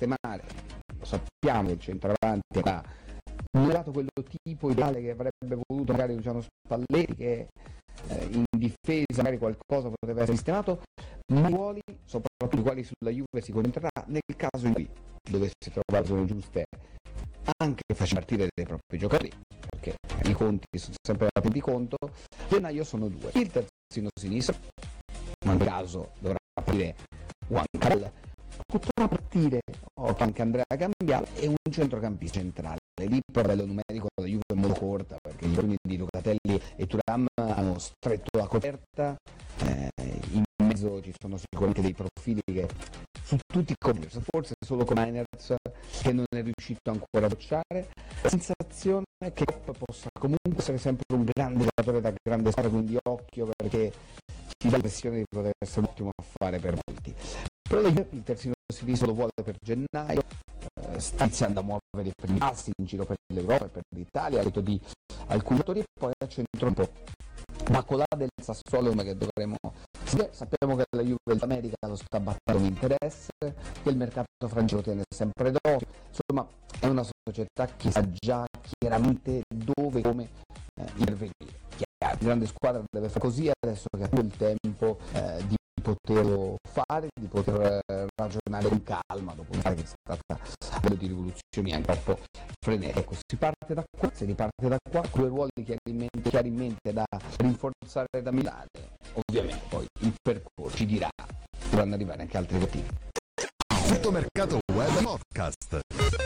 sistemare. Lo sappiamo che il centravanti non è dato quello tipo ideale che avrebbe voluto magari Luciano Spalletti, che in difesa magari qualcosa poteva essere sistemato, ma i ruoli, soprattutto i quali sulla Juve si concentrerà nel caso in cui dovesse trovare le zone giuste, anche facendo partire dei propri giocatori, perché i conti sono sempre da di conto. Gennaio sono due: il terzino sinistro, ma in caso dovrà partire Juan Carlos, potrà partire anche Andrea Cambiaso, e un centrocampista centrale. Lì il livello numerico della Juve è molto corta, perché gli uomini di Locatelli e Thuram hanno stretto la coperta, in mezzo ci sono sicuramente dei profili che su tutti i forse solo con Heinerz che non è riuscito ancora a bocciare. La sensazione è che Klopp possa comunque essere sempre un grande giocatore da grande squadra, quindi occhio, perché ci dà l'impressione di poter essere un ottimo affare per molti. Però il terzino sinistro lo vuole per gennaio, sta iniziando a muovere i primi passi in giro per l'Europa e per l'Italia, a detto di alcuni giocatori, e poi a centro un po' Bacolà del Sassuolo, che dovremo sappiamo che la Juve d'America lo sta battendo un interesse, che il mercato francese lo tiene sempre d'occhio. Insomma, è una società che sa già chiaramente dove e come intervenire. La grande squadra deve fare così adesso che ha tutto il tempo di poterlo fare, di poter ragionare con calma, dopo che è stata a livello di rivoluzioni anche un po' frenetiche. Ecco, si parte da qua, si riparte da qua, due ruoli chiaramente da rinforzare da Milano. Ovviamente poi il percorso ci dirà, dovranno arrivare anche altri motivi. Tutto mercato web podcast.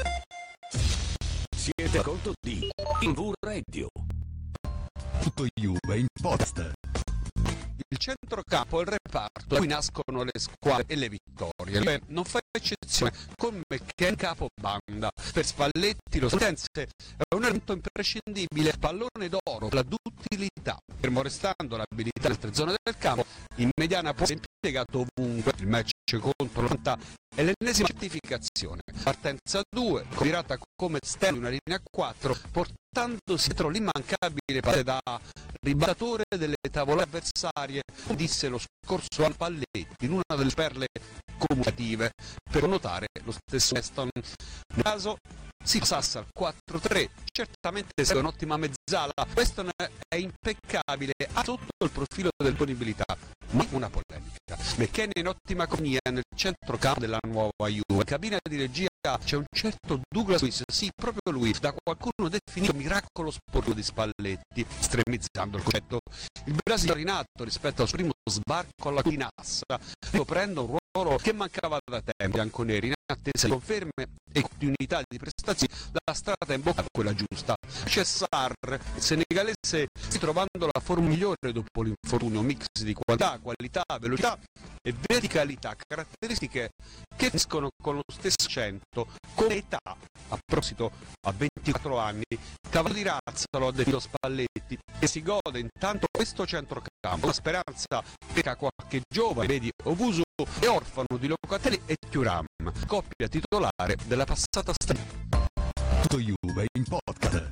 Siete a conto di TV Radio. Tutto Juve in podcast. Il centrocampo è il reparto da cui nascono le squadre e le vittorie. Non fa eccezione, come che è in capo banda. Per Spalletti lo statunitense è un elemento imprescindibile, pallone d'oro, la duttilità. Fermo restando l'abilità nelle tre zone del campo, in mediana può essere impiegato ovunque. Il match contro l'Atalanta è l'ennesima certificazione. Partenza 2, virata come esterno in una linea 4, portandosi dietro l'immancabile palle da ribattatore delle tavole avversarie, disse lo scorso anno Spalletti in una delle perle comunicative, per notare lo stesso Weston. Nel caso si passasse al 4-3, certamente serve un'ottima mezzala. Weston è impeccabile, ha sotto il profilo della disponibilità, ma una polemica. McKennie in ottima compagnia nel centrocampo della nuova Juve. In cabina di regia c'è un certo Douglas Luiz, sì, proprio lui, da qualcuno definito miracolo sportivo di Spalletti, estremizzando il concetto. Il Brasile rinato rispetto al suo primo sbarco alla Quinassa, ricoprendo un ruolo che mancava da tempo. Bianconeri, in attesa di conferme e continuità di prestazioni, la strada in bocca è quella giusta. C'è Sarr, il senegalese, si trovando la forma migliore dopo l'infortunio, mix di qualità, velocità e verticalità, caratteristiche che finiscono con lo stesso accento, con età. A proposito, a 24 anni, cavallo di razza lo ha definito Spalletti, e si gode intanto questo centrocampo. La speranza peca qualche giovane, vedi Ovusu e orfano di Locatelli e Thuram, coppia titolare della passata stagione. Tutto Juve in podcast.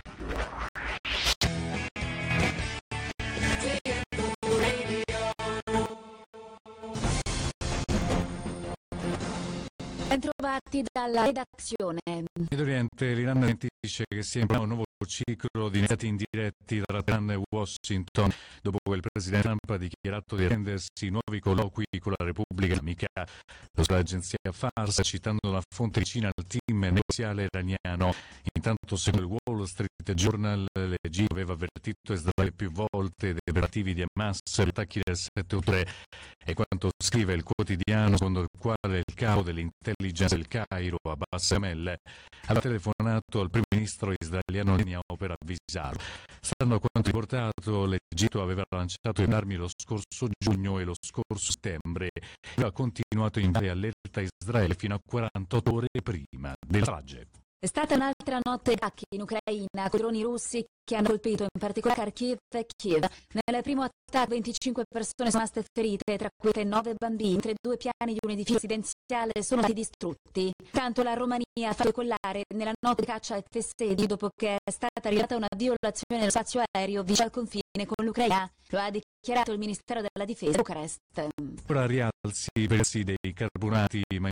Bentrovati dalla redazione. Medio Oriente, l'Iran dice che si è in un nuovo ciclo di iniziati indiretti tra Teheran e Washington, dopo che il presidente Trump ha dichiarato di attendersi nuovi colloqui con la Repubblica Islamica. Lo sa l'agenzia Fars, citando una fonte vicina al team negoziale iraniano. Intanto, secondo il Wall Street Journal, l'Egitto aveva avvertito Israele più volte dei operativi di Hamas e gli attacchi del 7 ottobre, e quanto scrive il quotidiano, secondo il quale il capo dell'intelligence del Cairo, Abbas Kamel, aveva telefonato al primo ministro israeliano Netanyahu per avvisarlo. Stando a quanto riportato, l'Egitto aveva lanciato in armi lo scorso giugno e lo scorso settembre e aveva continuato a inviare allerta a Israele fino a 48 ore prima della strage. È stata un'altra notte di attacchi in Ucraina con droni russi che hanno colpito in particolare Kharkiv e Kiev. Nel primo attacco 25 persone sono rimaste ferite, tra cui 9 bambini, mentre 2 piani di un edificio residenziale sono stati distrutti. Tanto la Romania ha fatto decollare nella notte di caccia F-16 dopo che è stata rilevata una violazione dello spazio aereo vicino al confine con l'Ucraina. Lo ha dichiarato il Ministero della Difesa di Bucarest. Ora rialzi i prezzi dei carburanti, ma